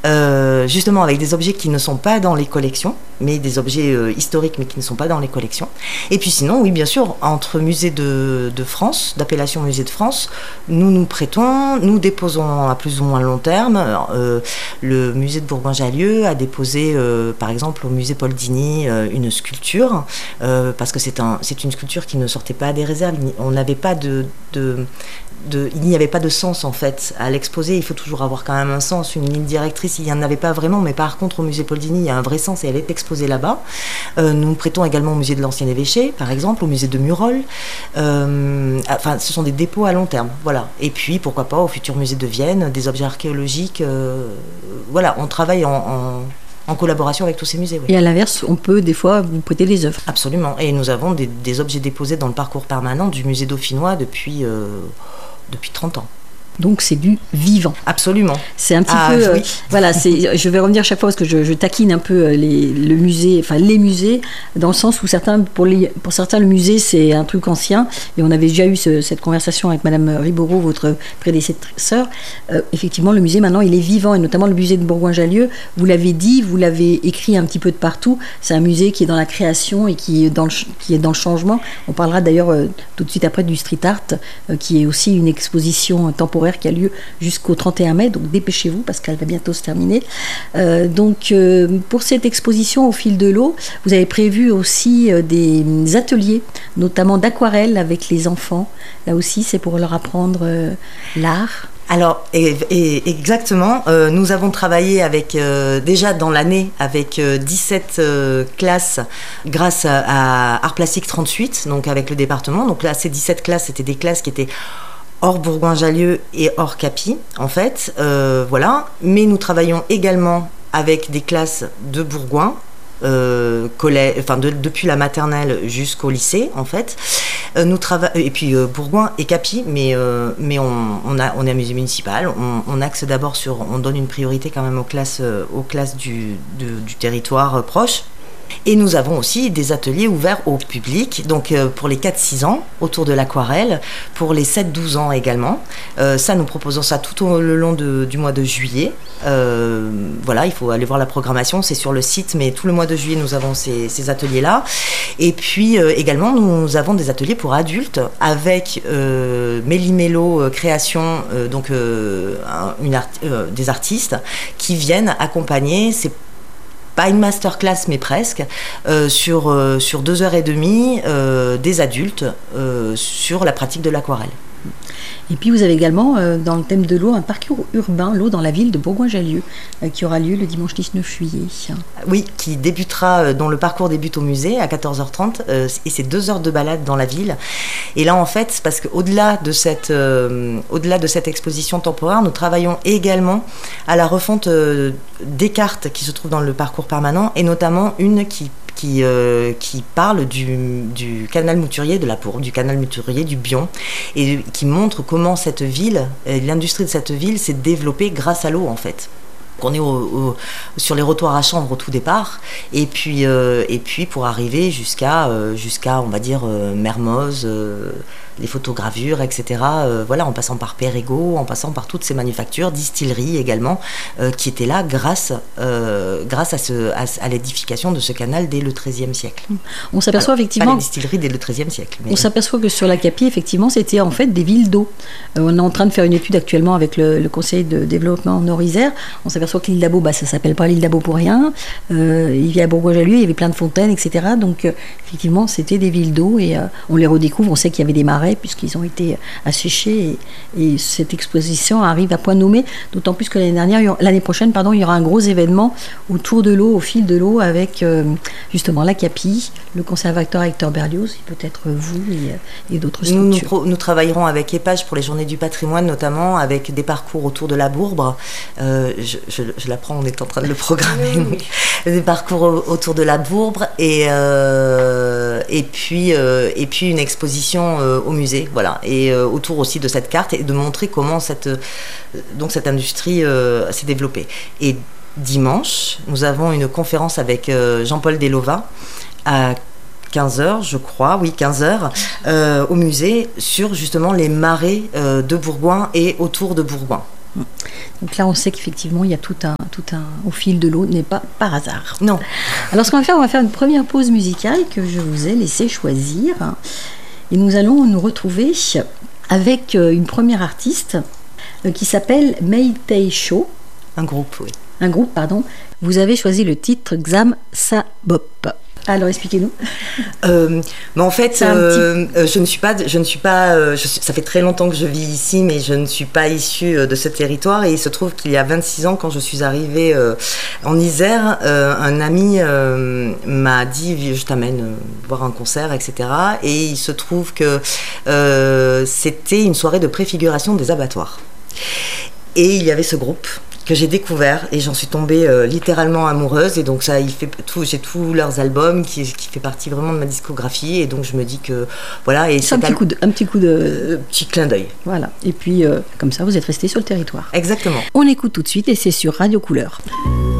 justement avec des objets qui ne sont pas dans les collections, mais des objets historiques, mais qui ne sont pas dans les collections. Et puis sinon, oui, bien sûr, entre musées de France, d'appellation musée de France, nous prêtons, nous déposons à plus ou moins long terme. Le musée de Bourgoin-Jallieu a déposé, par exemple, au musée Paul Digny, une sculpture, parce que c'est une sculpture qui ne sortait pas des réserves. On n'avait pas il n'y avait pas de sens en fait à l'exposer. Il faut toujours avoir quand même un sens, une ligne directrice. Il n'y en avait pas vraiment, mais par contre au musée Paul Digny, il y a un vrai sens et elle est exposée là-bas. Nous prêtons également au musée de l'Ancien Évêché, par exemple, au musée de Murol. Enfin, ce sont des dépôts à long terme, voilà. Et puis pourquoi pas au futur musée de Vienne, des objets archéologiques. Voilà, on travaille en collaboration avec tous ces musées. Oui. Et à l'inverse, on peut des fois vous prêter des œuvres. Absolument. Et nous avons des objets déposés dans le parcours permanent du musée dauphinois depuis 30 ans. Donc c'est du vivant. Absolument. C'est un petit peu... Oui. Voilà, je vais revenir chaque fois parce que je taquine un peu les musées, dans le sens où pour certains, le musée, c'est un truc ancien. Et on avait déjà eu cette conversation avec Madame Ribourou, votre prédécesseur. Effectivement, le musée, maintenant, il est vivant. Et notamment le musée de Bourgoin-Jallieu, vous l'avez dit, vous l'avez écrit un petit peu de partout. C'est un musée qui est dans la création et qui est dans le changement. On parlera d'ailleurs tout de suite après du street art, qui est aussi une exposition temporaire qui a lieu jusqu'au 31 mai, donc dépêchez-vous parce qu'elle va bientôt se terminer. Pour cette exposition au fil de l'eau, vous avez prévu aussi des ateliers, notamment d'aquarelle avec les enfants. Là aussi, c'est pour leur apprendre l'art. Alors, exactement, nous avons travaillé déjà dans l'année avec 17 classes grâce à Art Plastique 38, donc avec le département. Donc là, ces 17 classes, c'était des classes qui étaient hors Bourgoin-Jallieu et hors Capi, en fait, voilà. Mais nous travaillons également avec des classes de Bourgoin, depuis la maternelle jusqu'au lycée, en fait. Et puis Bourgoin et Capi, mais on est un musée municipal. On axe d'abord on donne une priorité quand même aux classes du territoire proche. Et nous avons aussi des ateliers ouverts au public, donc pour les 4-6 ans, autour de l'aquarelle, pour les 7-12 ans également. Ça, nous proposons ça tout le long du mois de juillet. Voilà, il faut aller voir la programmation, c'est sur le site, mais tout le mois de juillet, nous avons ces ateliers-là. Et puis également, nous avons des ateliers pour adultes avec Méli-Mélo Création, des artistes qui viennent accompagner pas une masterclass, mais presque, sur 2h30 des adultes sur la pratique de l'aquarelle. Et puis vous avez également, dans le thème de l'eau, un parcours urbain, l'eau dans la ville de Bourgoin-Jallieu, qui aura lieu le dimanche 19 juillet. Oui, qui débutera, dont le parcours débute au musée à 14h30, et c'est 2 heures de balade dans la ville. Et là, en fait, parce qu'au-delà de cette exposition temporaire, nous travaillons également à la refonte des cartes qui se trouvent dans le parcours permanent, et notamment une qui parle du canal mouturier de la Pourbe, du canal mouturier du Bion, et qui montre comment cette ville, l'industrie de cette ville s'est développée grâce à l'eau en fait. On est sur les rotoirs à chanvre au tout départ, et puis pour arriver jusqu'à on va dire Mermoz, les photogravures, etc. Voilà, en passant par Perregaux, en passant par toutes ces manufactures, distilleries également, qui étaient là grâce à l'édification de ce canal dès le XIIIe siècle. On s'aperçoit effectivement... Pas les distilleries dès le XIIIe siècle. Mais... On s'aperçoit que sur la Capi, effectivement, c'était en fait des villes d'eau. On est en train de faire une étude actuellement avec le Conseil de développement Nord-Isère. On s'aperçoit que l'île d'Abo, ça ne s'appelle pas l'île d'Abo pour rien. Il y a Bourgoin-Jallieu, il y avait plein de fontaines, etc. Donc, effectivement, c'était des villes d'eau et on les redécouvre. On sait qu'il y avait des marais puisqu'ils ont été asséchés et cette exposition arrive à point nommé, d'autant plus que l'année prochaine, il y aura un gros événement autour de l'eau, au fil de l'eau, avec justement la Capi, le conservateur Hector Berlioz, et peut-être vous et d'autres structures. Nous travaillerons avec EPAGE pour les Journées du patrimoine, notamment avec des parcours autour de la Bourbre. Je l'apprends, on est en train de le programmer. Oui. Des parcours autour de la Bourbre et puis une exposition au musée, voilà, et autour aussi de cette carte et de montrer comment cette industrie s'est développée. Et dimanche, nous avons une conférence avec Jean-Paul Delova à 15h, je crois, oui, 15h, au musée, sur justement les marais de Bourgoin et autour de Bourgoin. Donc là, on sait qu'effectivement, il y a tout un au fil de l'eau, n'est pas par hasard. Non. Alors, ce qu'on va faire, on va faire une première pause musicale que je vous ai laissé choisir. Et nous allons nous retrouver avec une première artiste qui s'appelle Maytay Show. Un groupe, oui. Un groupe, pardon. Vous avez choisi le titre Xam Sa Bop. Alors expliquez-nous. Mais en fait, je ne suis pas. Ça fait très longtemps que je vis ici, mais je ne suis pas issue de ce territoire. Et il se trouve qu'il y a 26 ans, quand je suis arrivée en Isère, un ami m'a dit je t'amène voir un concert, etc. Et il se trouve que c'était une soirée de préfiguration des abattoirs. Et il y avait ce groupe que j'ai découvert et j'en suis tombée littéralement amoureuse, et donc ça, j'ai tous leurs albums qui fait partie vraiment de ma discographie, et donc je me dis que voilà. Et c'est un petit coup de petit clin d'œil. Voilà, et puis comme ça vous êtes resté sur le territoire. Exactement. On écoute tout de suite et c'est sur Radio Couleur.